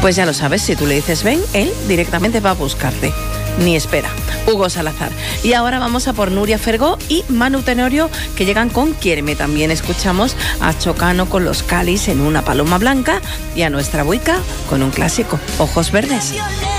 Pues ya lo sabes, si tú le dices ven, él directamente va a buscarte. Ni espera. Hugo Salazar. Y ahora vamos a por Nuria Fergó y Manu Tenorio, que llegan con Quiéreme. También escuchamos a Chocano con Los Cáliz en Una paloma blanca y a nuestra Buica con un clásico, Ojos verdes.